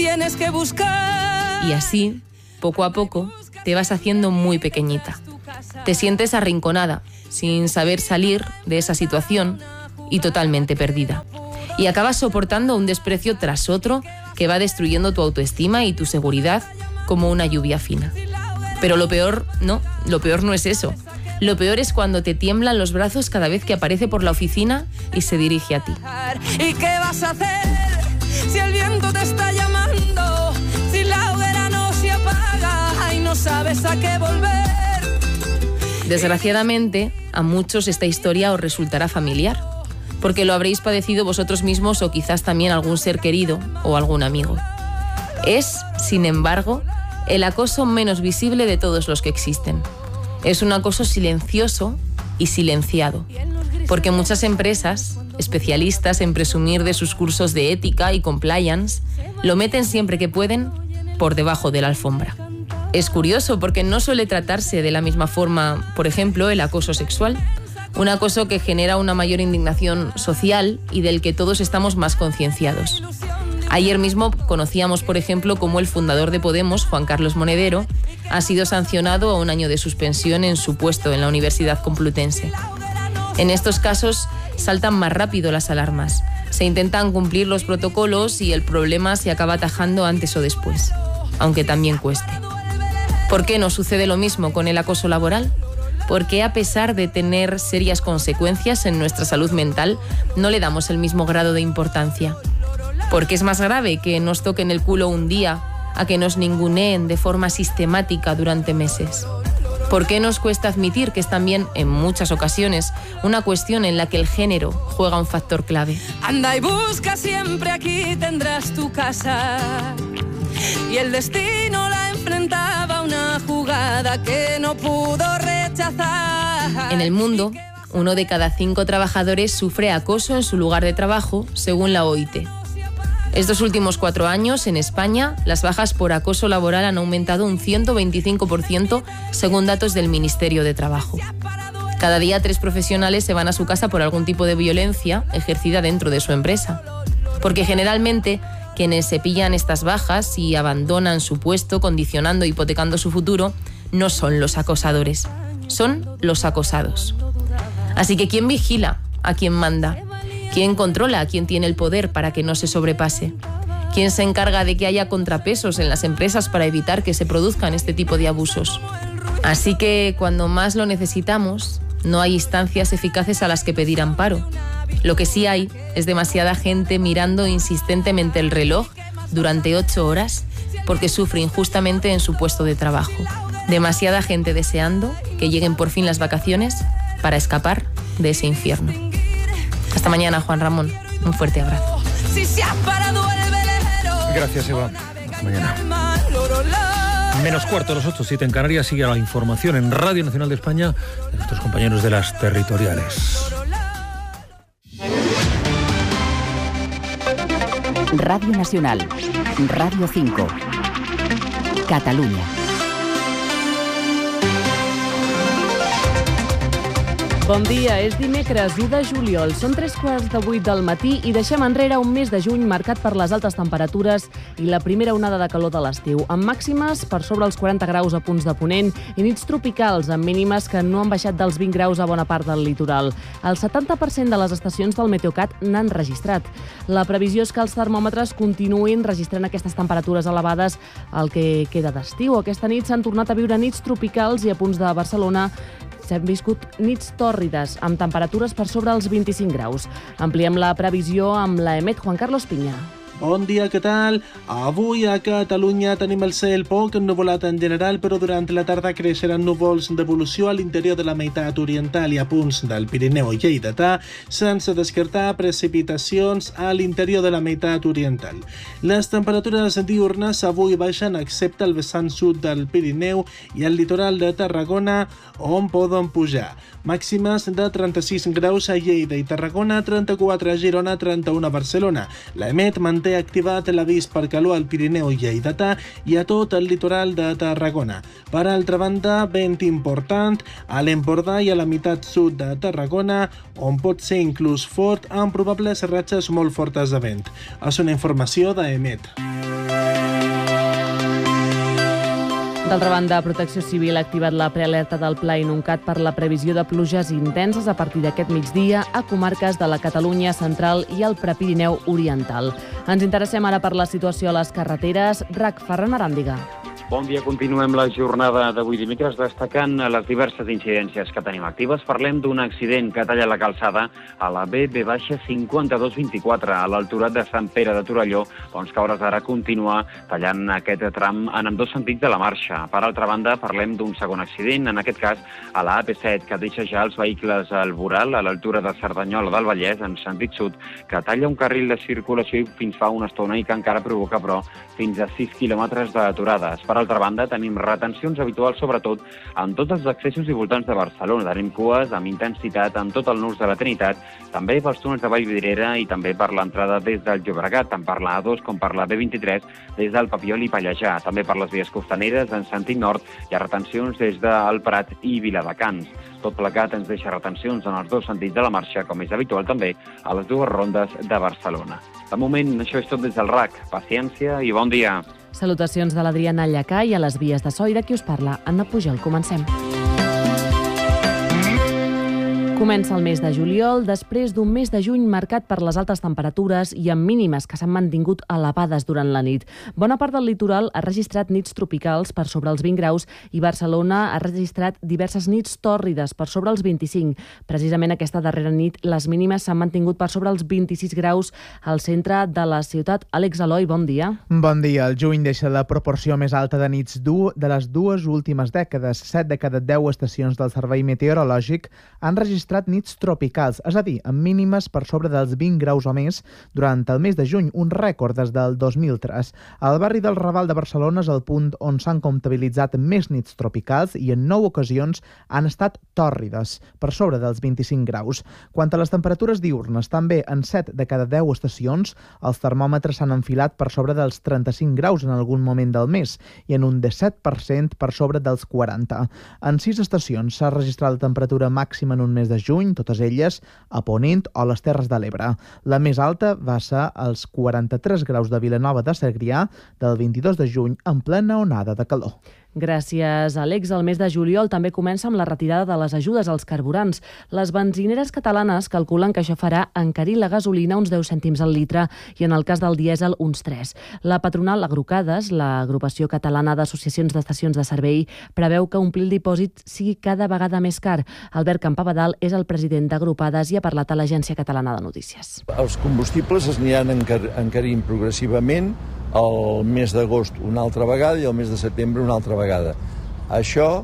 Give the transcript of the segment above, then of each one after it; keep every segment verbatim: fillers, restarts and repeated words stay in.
tienes que buscar. Y así, poco a poco, te vas haciendo muy pequeñita. Te sientes arrinconada, sin saber salir de esa situación y totalmente perdida. Y acabas soportando un desprecio tras otro que va destruyendo tu autoestima y tu seguridad como una lluvia fina. Pero lo peor, no, lo peor no es eso. Lo peor es cuando te tiemblan los brazos cada vez que aparece por la oficina y se dirige a ti. ¿Y qué vas a hacer si el viento te está llamando? Si la hoguera no se apaga y no sabes a qué volver. Desgraciadamente, a muchos esta historia os resultará familiar, porque lo habréis padecido vosotros mismos o quizás también algún ser querido o algún amigo. Es, sin embargo, el acoso menos visible de todos los que existen. Es un acoso silencioso y silenciado, porque muchas empresas, especialistas en presumir de sus cursos de ética y compliance, lo meten siempre que pueden por debajo de la alfombra. Es curioso porque no suele tratarse de la misma forma, por ejemplo, el acoso sexual, un acoso que genera una mayor indignación social y del que todos estamos más concienciados. Ayer mismo conocíamos, por ejemplo, cómo el fundador de Podemos, Juan Carlos Monedero, ha sido sancionado a un año de suspensión en su puesto en la Universidad Complutense. En estos casos saltan más rápido las alarmas, se intentan cumplir los protocolos y el problema se acaba atajando antes o después, aunque también cueste. ¿Por qué no sucede lo mismo con el acoso laboral? ¿Por qué, a pesar de tener serias consecuencias en nuestra salud mental, no le damos el mismo grado de importancia? ¿Por qué es más grave que nos toquen el culo un día a que nos ninguneen de forma sistemática durante meses? ¿Por qué nos cuesta admitir que es también, en muchas ocasiones, una cuestión en la que el género juega un factor clave? Anda y busca siempre, aquí tendrás tu casa. Y el destino la enfrentaba a una jugada que no pudo rechazar. En el mundo, uno de cada cinco trabajadores sufre acoso en su lugar de trabajo, según la O I T. Estos últimos cuatro años, en España, las bajas por acoso laboral han aumentado un ciento veinticinco por ciento, según datos del Ministerio de Trabajo. Cada día tres profesionales se van a su casa por algún tipo de violencia ejercida dentro de su empresa. Porque generalmente quienes se pillan estas bajas y abandonan su puesto, condicionando e hipotecando su futuro, no son los acosadores, son los acosados. Así que ¿quién vigila a quién manda? ¿Quién controla a quién tiene el poder para que no se sobrepase? ¿Quién se encarga de que haya contrapesos en las empresas para evitar que se produzcan este tipo de abusos? Así que cuando más lo necesitamos, no hay instancias eficaces a las que pedir amparo. Lo que sí hay es demasiada gente mirando insistentemente el reloj durante ocho horas porque sufre injustamente en su puesto de trabajo. Demasiada gente deseando que lleguen por fin las vacaciones para escapar de ese infierno. Hasta mañana, Juan Ramón. Un fuerte abrazo. Gracias, Eva. Hasta mañana. Menos cuarto, los ocho, siete en Canarias. Sigue la información en Radio Nacional de España de nuestros compañeros de las territoriales. Radio Nacional, Radio cinco, Catalunya. Bon dia, és dimecres u de juliol. Són tres quarts de vuit del matí i deixem enrere un mes de juny marcat per les altes temperatures i la primera onada de calor de l'estiu, amb màximes per sobre els quaranta graus a punts de Ponent i nits tropicals amb mínimes que no han baixat dels vint graus a bona part del litoral. El setanta per cent de les estacions del Meteocat n'han registrat. La previsió és que els termòmetres continuïn registrant aquestes temperatures elevades al que queda d'estiu. Aquesta nit s'han tornat a viure nits tropicals i a punts de Barcelona s'han viscut nits tòrrides amb temperatures per sobre els vint-i-cinc graus. Ampliem la previsió amb l'E M E T Juan Carlos Piña. Bon dia, què tal? Avui a Catalunya tenim el cel poc ennuvolat en general, però durant la tarda creixeran núvols d'evolució a l'interior de la meitat oriental i a punts del Pirineu lleidatà, sense descartar precipitacions a l'interior de la meitat oriental. Les temperatures diurnes avui baixen excepte al vessant sud del Pirineu i al litoral de Tarragona, on poden pujar. Màximes de trenta-sis graus a Lleida i Tarragona, trenta-quatre a Girona, trenta-u a Barcelona. La E M E T manté activat l'avís per calor al Pirineu lleidatà i a tot el litoral de Tarragona. Per altra banda, vent important a l'Empordà i a la meitat sud de Tarragona, on pot ser inclús fort amb probables ratxes molt fortes de vent. És una informació de E M E T. D'altra banda, Protecció Civil ha activat la prealerta del Pla Inuncat per la previsió de pluges intenses a partir d'aquest migdia a comarques de la Catalunya central i el Prepirineu oriental. Ens interessem ara per la situació a les carreteres. RAC, Ferran Aràndiga. Bon dia, continuem la jornada d'avui dimecres destacant les diverses incidències que tenim actives. Parlem d'un accident que talla la calçada a la B B cinquanta-dos vint-i-quatre a l'altura de Sant Pere de Torelló, doncs que a hores d'ara continua tallant aquest tram en ambdós sentits de la marxa. Per altra banda, parlem d'un segon accident, en aquest cas a la A P set, que deixa ja els vehicles al voral a l'altura de Cerdanyola del Vallès, en sentit sud, que talla un carril de circulació fins fa una estona i que encara provoca, però, fins a sis quilòmetres d'aturades. Per altra banda, tenim retencions habituals, sobretot en tots els accessos i voltants de Barcelona. Tenim cues amb intensitat en tot el nus de la Trinitat, també pels túnels de Vallvidrera i també per l'entrada des del Llobregat, tant per la A dos com per la B vint-i-tres, des del Papiol i Pallejà. També per les vies costaneres en sentit nord hi ha retencions des del Prat i Viladecans. Tot plegat ens deixa retencions en els dos sentits de la marxa, com és habitual també a les dues rondes de Barcelona. De moment, això és tot des del RAC. Paciència i bon dia. Salutacions de l'Adriana Llacà i a les vies de so i de qui us parla, Anna Pujol. Comencem. Comença el mes de juliol, després d'un mes de juny marcat per les altes temperatures i amb mínimes que s'han mantingut elevades durant la nit. Bona part del litoral ha registrat nits tropicals per sobre els vint graus i Barcelona ha registrat diverses nits tòrrides per sobre els vint-i-cinc. Precisament aquesta darrera nit, les mínimes s'han mantingut per sobre els vint-i-sis graus al centre de la ciutat. Àlex Eloi, bon dia. Bon dia. El juny deixa la proporció més alta de nits de les dues últimes dècades. Set de cada deu estacions del Servei Meteorològic han registrat nits tropicals, és a dir, amb mínimes per sobre dels vint graus o més durant el mes de juny, un rècord des del dos mil tres. El barri del Raval de Barcelona és el punt on s'han comptabilitzat més nits tropicals i en nou ocasions han estat tòrrides, per sobre dels vint-i-cinc graus. Quant a les temperatures diürnes, també en set de cada deu estacions els termòmetres s'han enfilat per sobre dels trenta-cinc graus en algun moment del mes i en un disset per cent per sobre dels quaranta. En sis estacions s'ha registrat la temperatura màxima en un mes de juny, totes elles a Ponent o les Terres de l'Ebre. La més alta va ser als quaranta-tres graus de Vilanova de Segrià del vint-i-dos de juny en plena onada de calor. Gràcies, Àlex. El mes de juliol també comença amb la retirada de les ajudes als carburants. Les benzineres catalanes calculen que això farà encarir la gasolina uns deu cèntims al litre i en el cas del dièsel uns tres. La patronal Agrocades, l'agrupació catalana d'associacions d'estacions de servei, preveu que omplir el dipòsit sigui cada vegada més car. Albert Campabadal és el president d'Agrupades i ha parlat a l'Agència Catalana de Notícies. Els combustibles es aniran encar- encarint progressivament el mes d'agost una altra vegada i el mes de setembre una altra vegada. Això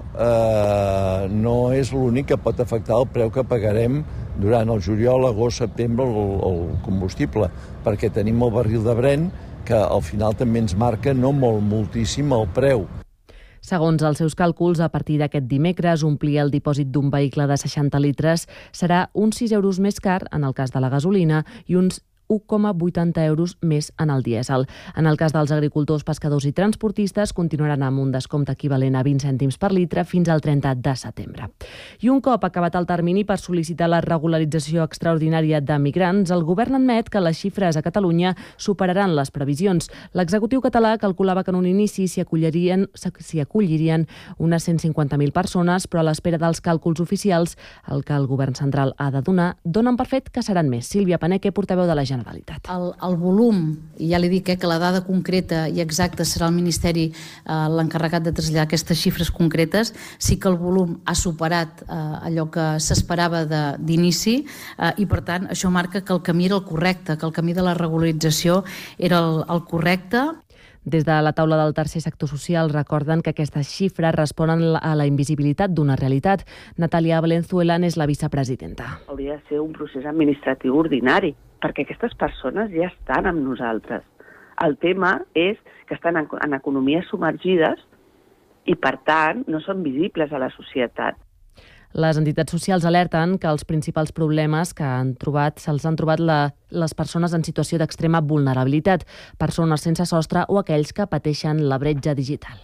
eh, no és l'únic que pot afectar el preu que pagarem durant el juliol, agost, setembre el, el combustible, perquè tenim el barril de Brent que al final també ens marca no molt, moltíssim el preu. Segons els seus càlculs, a partir d'aquest dimecres, omplir el dipòsit d'un vehicle de seixanta litres serà uns sis euros més car en el cas de la gasolina i uns un coma vuitanta euros més en el dièsel. En el cas dels agricultors, pescadors i transportistes continuaran amb un descompte equivalent a vint cèntims per litre fins al trenta de setembre. I un cop acabat el termini per sol·licitar la regularització extraordinària de migrants, el govern admet que les xifres a Catalunya superaran les previsions. L'executiu català calculava que en un inici s'hi acollirien, s'hi acollirien unes cent cinquanta mil persones, però a l'espera dels càlculs oficials, el que el govern central ha de donar, donen per fet que seran més. Sílvia Paneque, portaveu de la Generalitat. El, el volum, i ja li dic eh, que la dada concreta i exacta serà el Ministeri eh, l'encarregat de traslladar aquestes xifres concretes, sí que el volum ha superat eh, allò que s'esperava d'inici eh, i per tant això marca que el camí era el correcte, que el camí de la regularització era el, el correcte. Des de la taula del tercer sector social recorden que aquestes xifres responen a la invisibilitat d'una realitat. Natàlia Valenzuela és la vicepresidenta. Hauria de ser un procés administratiu ordinari, perquè aquestes persones ja estan amb nosaltres. El tema és que estan en, en economies submergides i, per tant, no són visibles a la societat. Les entitats socials alerten que els principals problemes que han trobat se'ls han trobat la, les persones en situació d'extrema vulnerabilitat, persones sense sostre o aquells que pateixen la bretxa digital.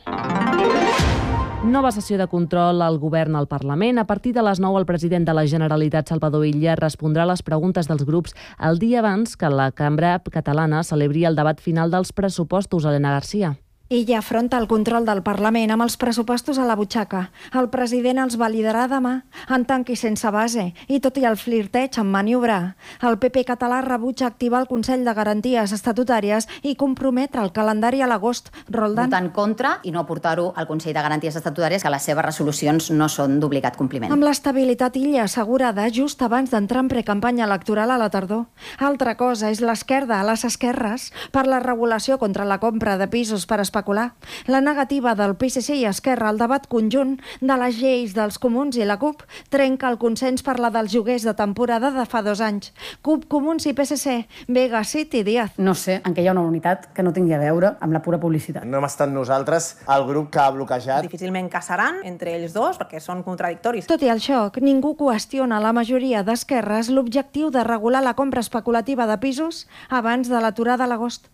Nova sessió de control al govern al Parlament. A partir de les nou, el president de la Generalitat, Salvador Illa, respondrà a les preguntes dels grups el dia abans que la cambra catalana celebri el debat final dels pressupostos. Helena Garcia. Illa afronta el control del Parlament amb els pressupostos a la butxaca. El president els validarà demà, en tanqui sense base, i tot i el flirteig en maniobrar. El P P català rebutja activar el Consell de Garanties Estatutàries i comprometre el calendari a l'agost. Roldan. Votar en contra i no portar-ho al Consell de Garanties Estatutàries, que les seves resolucions no són d'obligat compliment. Amb l'estabilitat Illa assegurada just abans d'entrar en precampanya electoral a la tardor. Altra cosa és l'esquerda a les esquerres per la regulació contra la compra de pisos per especular. La negativa del P S C i Esquerra al debat conjunt de les lleis dels Comuns i la CUP trenca el consens per la dels lloguers de temporada de fa dos anys. CUP, Comuns i P S C, Vega, Cid i Díaz. No sé en què hi ha una unitat que no tingui a veure amb la pura publicitat. No hem estat nosaltres el grup que ha bloquejat. Difícilment casaran entre ells dos perquè són contradictoris. Tot i el xoc, ningú qüestiona la majoria d'esquerres l'objectiu de regular la compra especulativa de pisos abans de l'aturada a l'agost.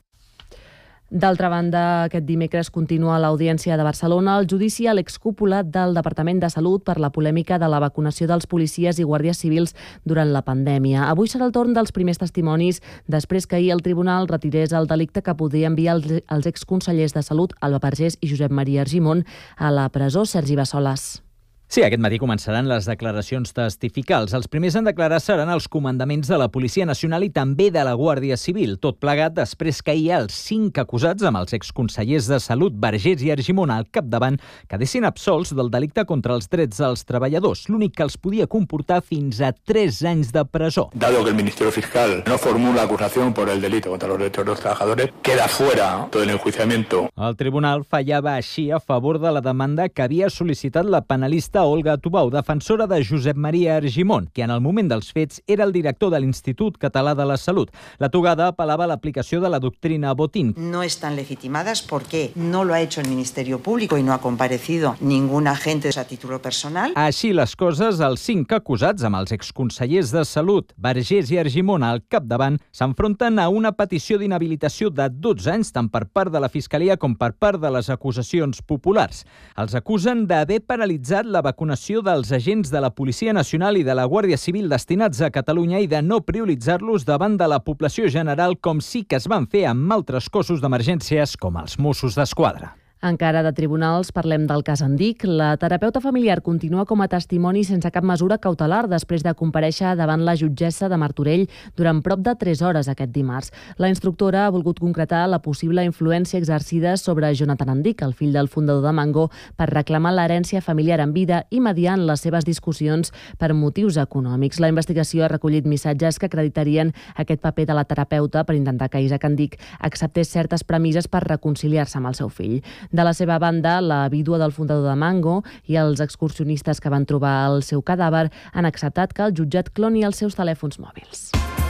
D'altra banda, aquest dimecres continua a l'Audiència de Barcelona el judici a l'excúpula del Departament de Salut per la polèmica de la vacunació dels policies i guàrdies civils durant la pandèmia. Avui serà el torn dels primers testimonis després que ahir el tribunal retirés el delicte que podia enviar els exconsellers de Salut, Alba Vergés i Josep Maria Argimon, a la presó. Sergi Bassoles. Sí, aquest matí començaran les declaracions testificals. Els primers en declarar seran els comandaments de la Policia Nacional i també de la Guàrdia Civil. Tot plegat després que ahir els cinc acusats, amb els exconsellers de Salut, Vergés i Argimon al capdavant, quedessin absolts del delicte contra els drets dels treballadors, l'únic que els podia comportar fins a tres anys de presó. Dado que el Ministerio Fiscal no formula acusación por el delito contra los derechos de los trabajadores, queda fuera todo el enjuiciamiento. El tribunal fallava així a favor de la demanda que havia sol·licitat la penalista Olga Tubau, defensora de Josep Maria Argimon, que en el moment dels fets era el director de l'Institut Català de la Salut. La togada apel·lava a l'aplicació de la doctrina Botín. No están legitimadas porque no lo ha hecho el Ministerio Público y no ha comparecido ningún agente a título personal. Així les coses, els cinc acusats, amb els exconsellers de Salut, Vergés i Argimon al capdavant, s'enfronten a una petició d'inhabilitació de dotze anys, tant per part de la Fiscalia com per part de les acusacions populars. Els acusen d'haver paralitzat la vacunació dels agents de la Policia Nacional i de la Guàrdia Civil destinats a Catalunya i de no prioritzar-los davant de la població general, com sí que es van fer amb altres cossos d'emergències com els Mossos d'Esquadra. Encara de tribunals, parlem del cas Andic. La terapeuta familiar continua com a testimoni sense cap mesura cautelar després de comparèixer davant la jutgessa de Martorell durant prop de tres hores aquest dimarts. La instructora ha volgut concretar la possible influència exercida sobre Jonathan Andic, el fill del fundador de Mango, per reclamar l'herència familiar en vida i mediant les seves discussions per motius econòmics. La investigació ha recollit missatges que acreditarien aquest paper de la terapeuta per intentar que Isaac Andic acceptés certes premisses per reconciliar-se amb el seu fill. De la seva banda, la vídua del fundador de Mango i els excursionistes que van trobar el seu cadàver han acceptat que el jutjat cloni els seus telèfons mòbils.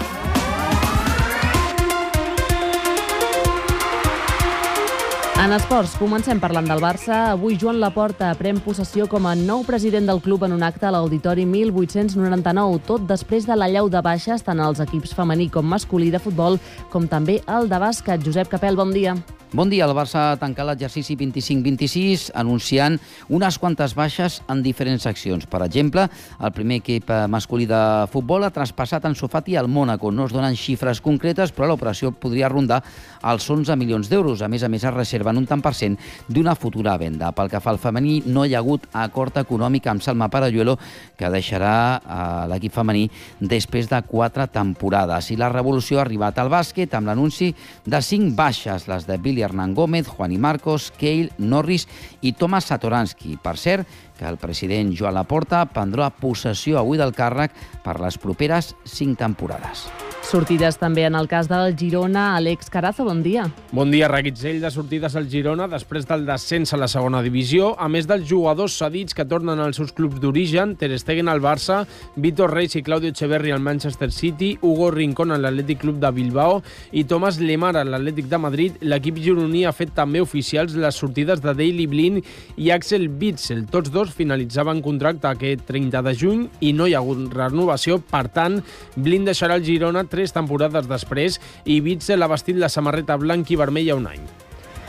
En esports, comencem parlant del Barça. Avui Joan Laporta pren possessió com a nou president del club en un acte a l'Auditori mil vuit-cents noranta-nou, tot després de l'allau de baixes tant als equips femení com masculí de futbol, com també el de bàsquet. Josep Capel, bon dia. Bon dia. El Barça ha tancat l'exercici vint-i-cinc vint-i-sis anunciant unes quantes baixes en diferents seccions. Per exemple, el primer equip masculí de futbol ha traspassat Ansu Fati al Mònaco. No es donen xifres concretes, però l'operació podria rondar els onze milions d'euros. A més a més, es reserven un tant per cent d'una futura venda. Pel que fa al femení, no hi ha hagut acord econòmic amb Salma Paralluelo, que deixarà l'equip femení després de quatre temporades. I la revolució ha arribat al bàsquet amb l'anunci de cinc baixes, les de Billy Hernán Gómez, Juani Marcos, Keil, Norris i Tomas Satoransky. Per cert, que el president Joan Laporta prendrà possessió avui del càrrec per les properes cinc temporades. Sortides també en el cas del Girona. Àlex Carazo, bon dia. Bon dia, reguitzell de sortides al Girona després del descens a la segona divisió, a més dels jugadors cedits que tornen als seus clubs d'origen, Ter Stegen al Barça, Vitor Reis i Claudio Echeverri al Manchester City, Hugo Rincón a l'Atlètic Club de Bilbao i Thomas Lemar a l'Atlètic de Madrid. L'equip gironí ha fet també oficials les sortides de Daley Blind i Axel Witsel. Tots dos finalitzaven contracte aquest trenta de juny i no hi ha hagut renovació. Per tant, Blind deixarà el Girona tres temporades després i Witsel ha vestit la samarreta blanc i vermella un any.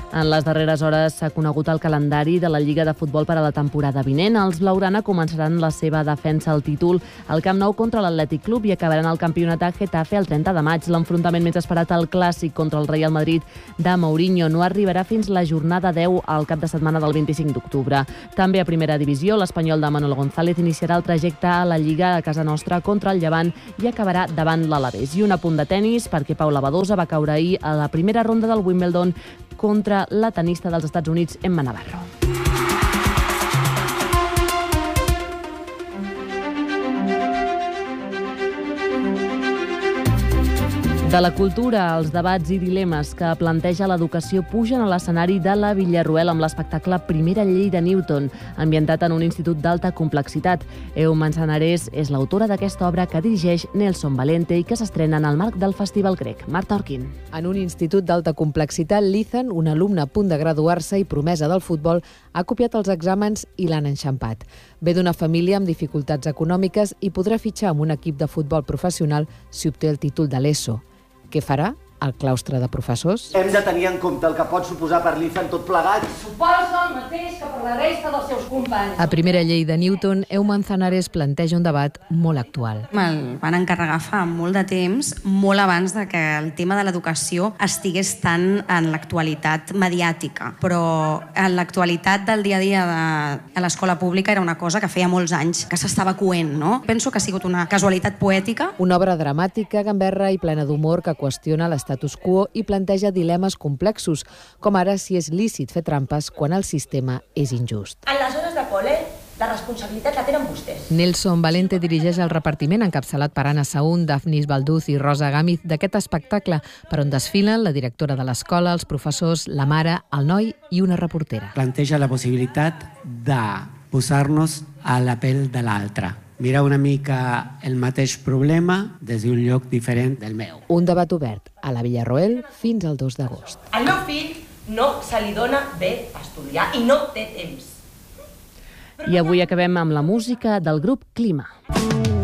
En les darreres hores s'ha conegut el calendari de la Lliga de Futbol per a la temporada vinent. Els blaugrana començaran la seva defensa al títol al Camp Nou contra l'Atlètic Club i acabaran el campionat a Getafe el trenta de maig. L'enfrontament més esperat, el clàssic contra el Real Madrid de Mourinho, no arribarà fins la jornada deu al cap de setmana del vint-i-cinc d'octubre. També a primera divisió, l'Espanyol de Manolo González iniciarà el trajecte a la Lliga a casa nostra contra el Llevant i acabarà davant l'Alavés. I un apunt de tennis, perquè Paula Badosa va caure ahir a la primera ronda del Wimbledon contra la tenista dels Estats Units, Emma Navarro. De la cultura, els debats i dilemes que planteja l'educació pugen a l'escenari de la Villarroel amb l'espectacle Primera llei de Newton, ambientat en un institut d'alta complexitat. Eu Manzanares és l'autora d'aquesta obra que dirigeix Nelson Valente i que s'estrena en el marc del Festival Grec. Marta Orquín. En un institut d'alta complexitat, l'Ethan, un alumne a punt de graduar-se i promesa del futbol, ha copiat els exàmens i l'han enxampat. Ve d'una família amb dificultats econòmiques i podrà fitxar amb un equip de futbol professional si obté el títol de l'ESO. Què farà al claustre de professors? Hem de tenir en compte el que pot suposar per l'Ethan tot plegat. Suposa el mateix que per la resta dels seus companys. A Primera llei de Newton, Eu Manzanares planteja un debat molt actual. Me'l van encarregar fa molt de temps, molt abans de que el tema de l'educació estigués tant en l'actualitat mediàtica. Però en l'actualitat del dia a dia de l'escola pública era una cosa que feia molts anys que s'estava coent, no? Penso que ha sigut una casualitat poètica. Una obra dramàtica, gamberra i plena d'humor que qüestiona l'estat status quo i planteja dilemes complexos, com ara si és lícit fer trampes quan el sistema és injust. En les hores de col·le, la responsabilitat la tenen vostès. Nelson Valente dirigeix el repartiment encapçalat per Anna Saún, Dafnis Balduz i Rosa Gámez d'aquest espectacle, per on desfilen la directora de l'escola, els professors, la mare, el noi i una reportera. Planteja la possibilitat de posar-nos a la pell de l'altre. Mirar una mica el mateix problema des d'un lloc diferent del meu. Un debat obert a la Villarroel fins al dos d'agost. Al meu fill no se li dona bé estudiar i no té temps. I avui acabem amb la música del grup Clima.